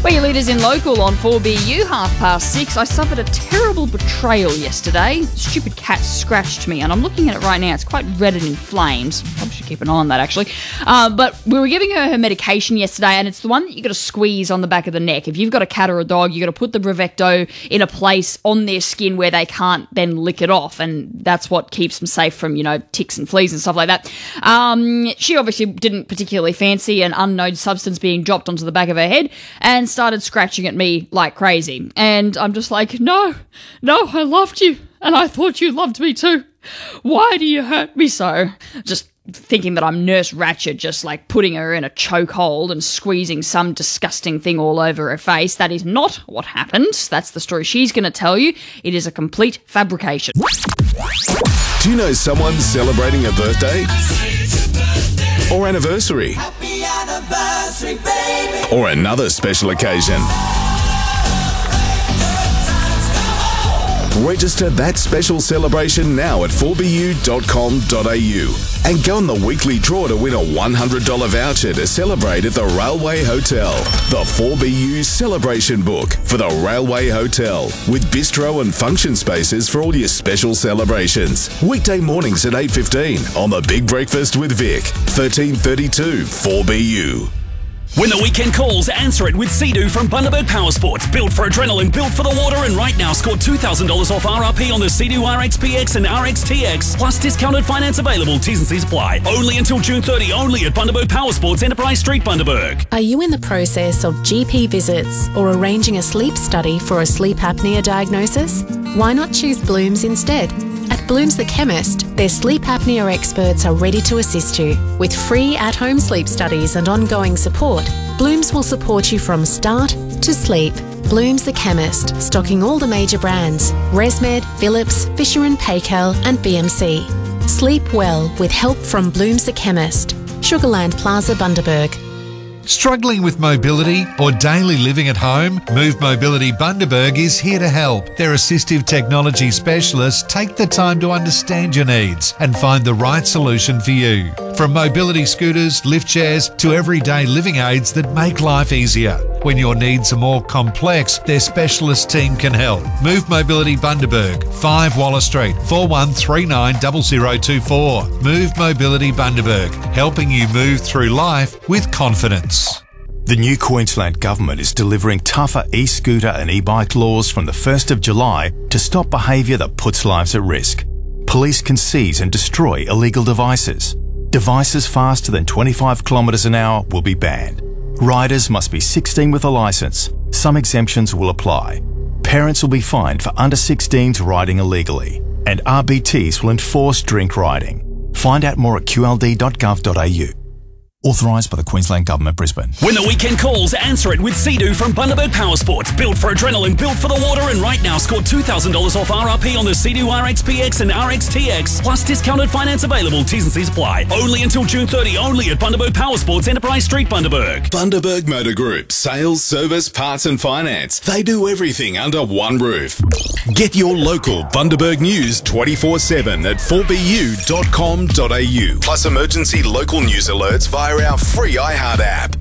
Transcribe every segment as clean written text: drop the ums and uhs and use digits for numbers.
Well, your leaders in local on 4BU, 6:30. I suffered a terrible betrayal yesterday. Stupid cat scratched me, and I'm looking at it right now. It's quite red and inflamed. Probably should keep an eye on that, actually. But we were giving her medication yesterday, and it's the one that you got to squeeze on the back of the neck. If you've got a cat or a dog, you got to put the Bravecto in a place on their skin where they can't then lick it off, and that's what keeps them safe from, ticks and fleas and stuff like that. She obviously didn't particularly fancy an unknown substance being dropped onto the back of her head, and started scratching at me like crazy. And I'm just like, no, I loved you, and I thought you loved me too. Why do you hurt me so? Just thinking that I'm Nurse Ratched, just like putting her in a chokehold and squeezing some disgusting thing all over her face. That is not what happened. That's the story she's going to tell you. It is a complete fabrication. Do you know someone celebrating a birthday? Or anniversary? Happy anniversary, baby. Or another special occasion? Register that special celebration now at 4bu.com.au and go on the weekly draw to win a $100 voucher to celebrate at the Railway Hotel. The 4BU Celebration Book for the Railway Hotel, with bistro and function spaces for all your special celebrations. Weekday mornings at 8:15 on The Big Breakfast with Vic, 1332 4BU. When the weekend calls, answer it with Sea-Doo from Bundaberg Power Sports. Built for adrenaline, built for the water, and right now score $2,000 off RRP on the Sea-Doo RXPX and RXTX. Plus discounted finance available. T's and C's apply. Only until June 30, only at Bundaberg Power Sports, Enterprise Street, Bundaberg. Are you in the process of GP visits or arranging a sleep study for a sleep apnea diagnosis? Why not choose Blooms instead? At Blooms the Chemist, their sleep apnea experts are ready to assist you. With free at-home sleep studies and ongoing support, Blooms will support you from start to sleep. Blooms the Chemist, stocking all the major brands: ResMed, Philips, Fisher & Paykel and BMC. Sleep well with help from Blooms the Chemist. Sugarland Plaza, Bundaberg. Struggling with mobility or daily living at home? Move Mobility Bundaberg is here to help. Their assistive technology specialists take the time to understand your needs and find the right solution for you. From mobility scooters, lift chairs to everyday living aids that make life easier. When your needs are more complex, their specialist team can help. Move Mobility Bundaberg, 5 Waller Street, 41390024. Move Mobility Bundaberg, helping you move through life with confidence. The new Queensland Government is delivering tougher e-scooter and e-bike laws from the 1st of July to stop behaviour that puts lives at risk. Police can seize and destroy illegal devices. Devices faster than 25 kilometres an hour will be banned. Riders must be 16 with a licence. Some exemptions will apply. Parents will be fined for under 16s riding illegally. And RBTs will enforce drink riding. Find out more at qld.gov.au. Authorised by the Queensland Government, Brisbane. When the weekend calls, answer it with Sea-Doo from Bundaberg Power Sports. Built for adrenaline, built for the water, and right now score $2,000 off RRP on the Sea-Doo RXPX and RXTX. Plus discounted finance available. T's and C's apply. Only until June 30, only at Bundaberg Power Sports, Enterprise Street, Bundaberg. Bundaberg Motor Group, sales, service, parts and finance. They do everything under one roof. Get your local Bundaberg news 24/7 at 4bu.com.au. Plus emergency local news alerts via our free iHeart app.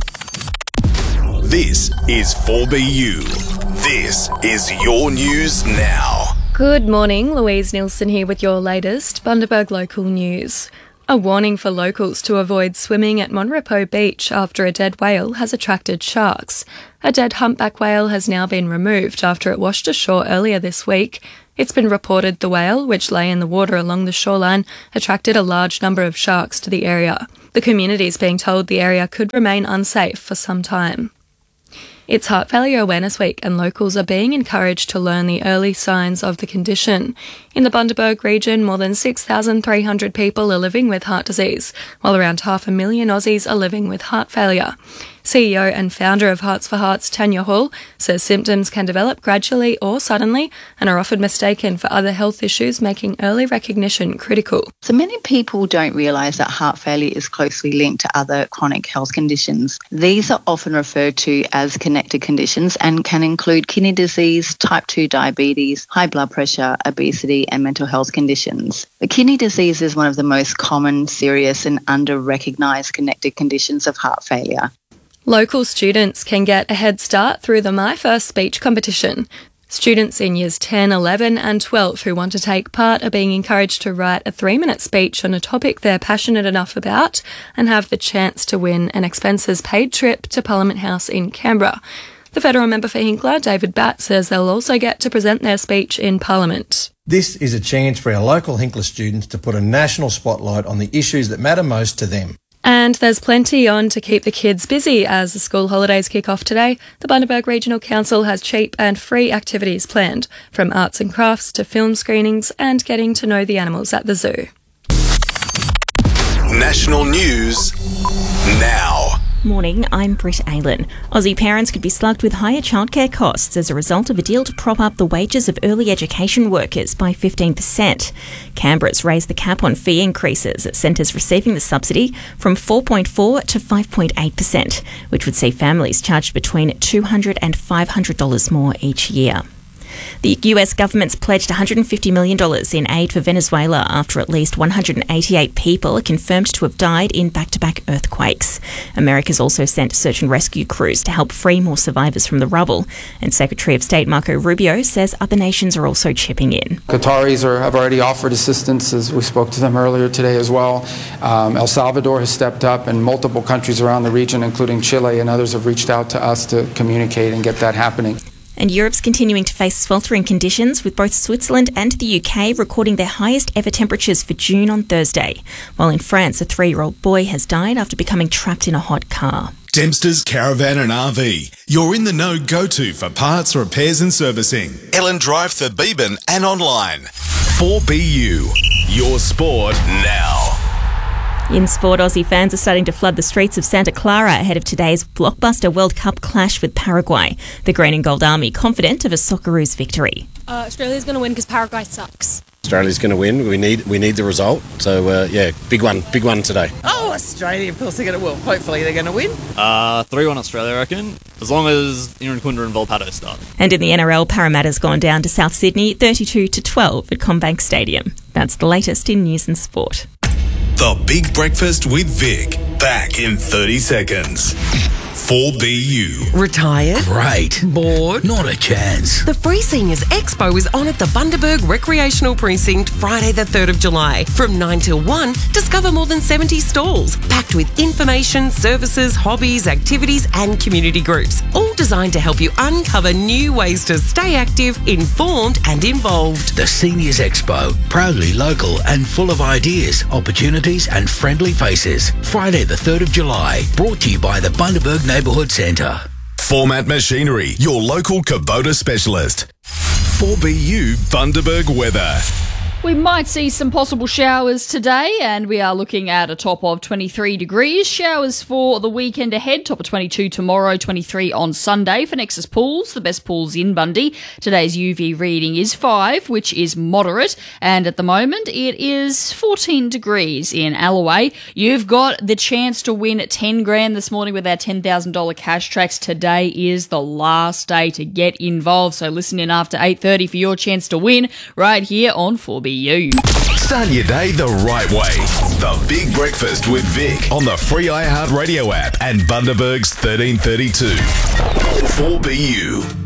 This is 4BU. This is your news now. Good morning, Louise Nielsen here with your latest Bundaberg local news. A warning for locals to avoid swimming at Monrepo Beach after a dead whale has attracted sharks. A dead humpback whale has now been removed after it washed ashore earlier this week. It's been reported the whale, which lay in the water along the shoreline, attracted a large number of sharks to the area. The community is being told the area could remain unsafe for some time. It's Heart Failure Awareness Week and locals are being encouraged to learn the early signs of the condition. In the Bundaberg region, more than 6,300 people are living with heart disease, while around 500,000 Aussies are living with heart failure. CEO and founder of Hearts for Hearts, Tanya Hall, says symptoms can develop gradually or suddenly and are often mistaken for other health issues, making early recognition critical. So many people don't realise that heart failure is closely linked to other chronic health conditions. These are often referred to as connected conditions and can include kidney disease, type 2 diabetes, high blood pressure, obesity and mental health conditions. But kidney disease is one of the most common, serious and under-recognised connected conditions of heart failure. Local students can get a head start through the My First Speech competition. Students in years 10, 11 and 12 who want to take part are being encouraged to write a 3-minute speech on a topic they're passionate enough about and have the chance to win an expenses-paid trip to Parliament House in Canberra. The federal member for Hinkler, David Batt, says they'll also get to present their speech in Parliament. This is a chance for our local Hinkler students to put a national spotlight on the issues that matter most to them. And there's plenty on to keep the kids busy as the school holidays kick off today. The Bundaberg Regional Council has cheap and free activities planned, from arts and crafts to film screenings and getting to know the animals at the zoo. National news now. Morning, I'm Britt Aylen. Aussie parents could be slugged with higher childcare costs as a result of a deal to prop up the wages of early education workers by 15%. Canberra's raised the cap on fee increases at centres receiving the subsidy from 4.4% to 5.8%, which would see families charged between $200 and $500 more each year. The US government's pledged $150 million in aid for Venezuela after at least 188 people are confirmed to have died in back-to-back earthquakes. America's also sent search and rescue crews to help free more survivors from the rubble. And Secretary of State Marco Rubio says other nations are also chipping in. Qataris have already offered assistance, as we spoke to them earlier today as well. El Salvador has stepped up, and multiple countries around the region, including Chile and others, have reached out to us to communicate and get that happening. And Europe's continuing to face sweltering conditions, with both Switzerland and the UK recording their highest ever temperatures for June on Thursday. While in France, a 3-year-old boy has died after becoming trapped in a hot car. Dempster's Caravan and RV. You're in the know go-to for parts, repairs and servicing. Ellen Drive, Thurbeeben and online. 4BU. Your sport now. In sport, Aussie fans are starting to flood the streets of Santa Clara ahead of today's blockbuster World Cup clash with Paraguay. The Green and Gold Army confident of a Socceroos victory. Australia's going to win because Paraguay sucks. Australia's going to win. We need the result. So, big one today. Oh, Australia, of course they're going to win. Hopefully they're going to win. 3-1 Australia, I reckon, as long as Irankunda and Volpato start. And in the NRL, Parramatta's gone down to South Sydney 32-12 at CommBank Stadium. That's the latest in news and sport. The Big Breakfast with Vic. Back in 30 seconds. 4BU. Retired? Great. Bored? Not a chance. The Free Seniors Expo is on at the Bundaberg Recreational Precinct Friday the 3rd of July. From 9 till 1, discover more than 70 stalls, packed with information, services, hobbies, activities and community groups. All designed to help you uncover new ways to stay active, informed and involved. The Seniors Expo. Proudly local and full of ideas, opportunities and friendly faces. Friday the 3rd of July. Brought to you by the Bundaberg Neighbourhood Centre. Format Machinery, your local Kubota specialist. 4BU Bundaberg weather. We might see some possible showers today, and we are looking at a top of 23 degrees. Showers for the weekend ahead, top of 22 tomorrow, 23 on Sunday. For Nexus Pools, the best pools in Bundy, today's UV reading is 5, which is moderate, and at the moment it is 14 degrees in Alloway. You've got the chance to win 10 grand this morning with our $10,000 cash tracks. Today is the last day to get involved, so listen in after 8:30 for your chance to win right here on 4BU. Start your day the right way. The Big Breakfast with Vic on the free iHeartRadio app and Bundaberg's 1332. 4BU.